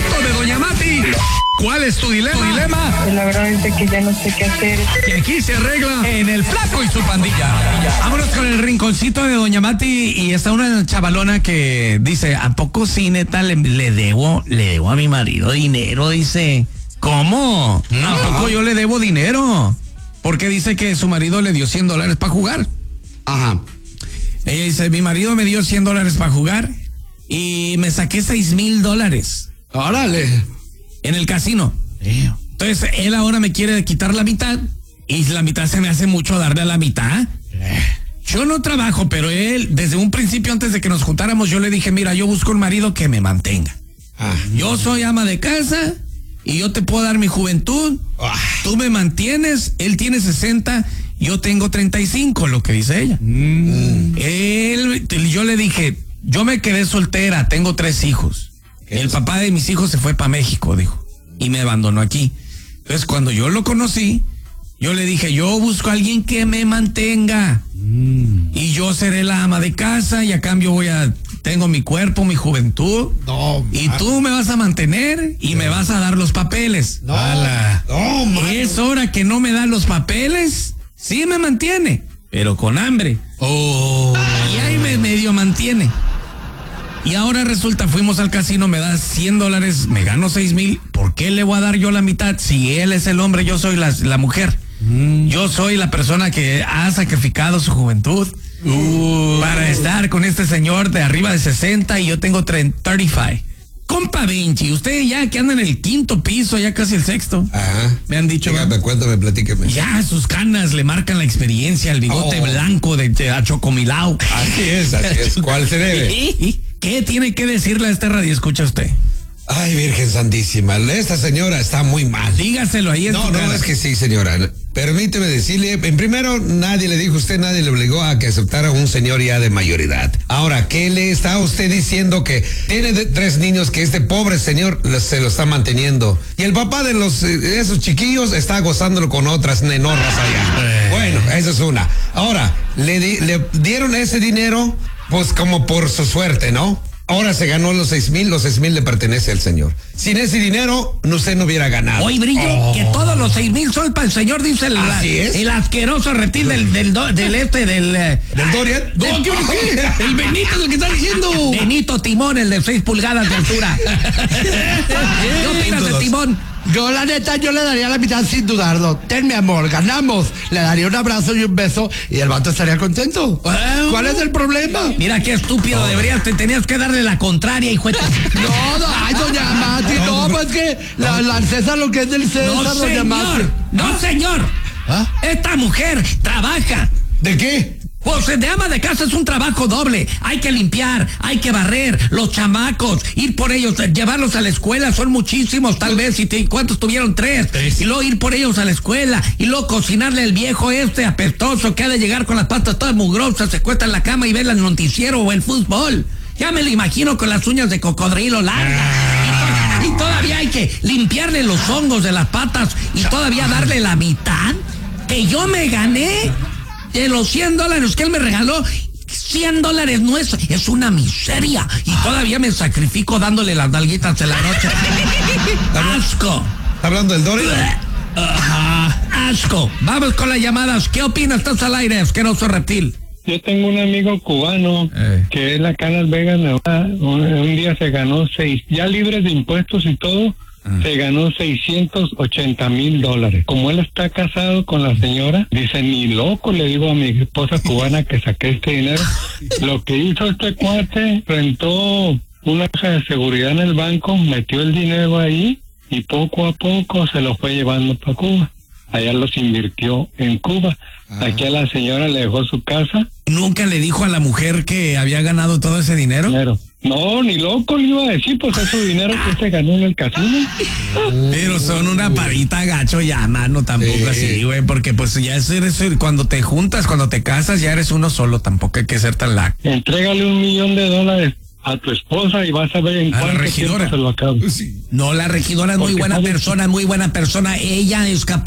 rinconcito de Doña Mati. ¿Cuál es tu dilema? Pues la verdad es que ya no sé qué hacer. Que aquí se arregla en el Flaco y su pandilla. Vámonos con el rinconcito de Doña Mati y está una chavalona que dice, ¿a poco sí, neta, le debo a mi marido dinero? Dice, ¿cómo? ¿A poco yo le debo dinero? Porque dice que su marido le dio $100 para jugar. Ajá. Ella dice, mi marido me dio $100 para jugar y me saqué $6,000. Órale. En el casino. Entonces, él ahora me quiere quitar la mitad y la mitad se me hace mucho darle a la mitad. Yo no trabajo, pero él, desde un principio, antes de que nos juntáramos, yo le dije, mira, yo busco un marido que me mantenga. Yo soy ama de casa y yo te puedo dar mi juventud. Tú me mantienes, él tiene 60, yo tengo 35, lo que dice ella. Yo le dije, yo me quedé soltera, tengo 3 hijos. El papá de mis hijos se fue para México, dijo, y me abandonó aquí. Entonces, cuando yo lo conocí, yo le dije, yo busco a alguien que me mantenga. Y yo seré la ama de casa y a cambio tengo mi cuerpo, mi juventud. Y tú me vas a mantener y me vas a dar los papeles. Es hora que no me dan los papeles. Sí me mantiene, pero con hambre. Y ahí me medio mantiene. Y ahora resulta, fuimos al casino, me da $100, me gano 6,000. ¿Por qué le voy a dar yo la mitad? Si él es el hombre, yo soy la mujer. Yo soy la persona que ha sacrificado su juventud para estar con este señor de arriba de 60 y yo tengo 35. Compa Vinci, usted ya que anda en el 5º piso, ya casi el 6º. Ajá. Me han dicho. Cuéntame, platíqueme. Ya sus canas le marcan la experiencia, el bigote blanco de achocomilao. Así es. ¿Cuál se debe? ¿Qué tiene que decirle a este radio? Escucha usted. Ay, Virgen Santísima, esta señora está muy mal. Dígaselo ahí. No, es que sí, señora. Permíteme decirle, en primero, nadie le dijo a usted, nadie le obligó a que aceptara un señor ya de mayoridad. Ahora, ¿qué le está usted diciendo? Que tiene 3 niños que este pobre señor se lo está manteniendo. Y el papá de esos chiquillos está gozándolo con otras nenorras allá. Bueno, esa es una. Ahora, le dieron ese dinero, pues como por su suerte, ¿no? Ahora se ganó los 6,000, los 6,000 le pertenece al señor. Sin ese dinero, usted no hubiera ganado. Hoy brillo, que todos los 6,000 son para el señor, dice el asqueroso reptil del Dorian. El Benito es el que está diciendo. Benito Timón, el de 6 pulgadas de altura. ¿Qué opinas de Timón? Yo, la neta, yo le daría la mitad sin dudarlo. Ten, mi amor, ganamos. Le daría un abrazo y un beso y el vato estaría contento. ¿Cuál es el problema? Mira qué estúpido, tenías que darle la contraria, hijo de... Ay, doña Mati, pues que la César lo que es del César, doña Mati. No, señor. Esta mujer trabaja. ¿De qué? Pues de ama de casa es un trabajo doble. Hay que limpiar, hay que barrer, los chamacos, ir por ellos, llevarlos a la escuela, son muchísimos tal vez. ¿Cuántos tuvieron? 3. Y luego ir por ellos a la escuela, y luego cocinarle al viejo apestoso que ha de llegar con las patas todas mugrosas, se cuesta en la cama y ve el noticiero o el fútbol. Ya me lo imagino con las uñas de cocodrilo largas. Y todavía hay que limpiarle los hongos de las patas y todavía darle la mitad que yo me gané. De los $100 que él me regaló, $100 no es una miseria. Y todavía me sacrifico dándole las nalguitas de la noche. ¡Asco! ¿Está hablando del Dorian? ¡Asco! Vamos con las llamadas. ¿Qué opinas? Estás al aire, asqueroso reptil. Yo tengo un amigo cubano que es la Canas Vegas, Nevada. Un día se ganó 6, ya libres de impuestos y todo. Se ganó $680,000. Como él está casado con la señora, dice, ni loco, le digo a mi esposa cubana que saqué este dinero. Lo que hizo este cuate, rentó una caja de seguridad en el banco, metió el dinero ahí y poco a poco se lo fue llevando para Cuba. Allá los invirtió en Cuba. Aquí a la señora le dejó su casa. ¿Nunca le dijo a la mujer que había ganado todo ese dinero? No, ni loco le iba a decir, pues es su dinero que se ganó en el casino. Pero son una parita gacho ya, mano, tampoco así, güey, porque pues ya eres, cuando te juntas, cuando te casas, ya eres uno solo, tampoco hay que ser tan laco. Entrégale $1 millón a tu esposa y vas a ver en cuánto tiempo se lo acaba. No, la regidora es muy buena persona, ella es capaz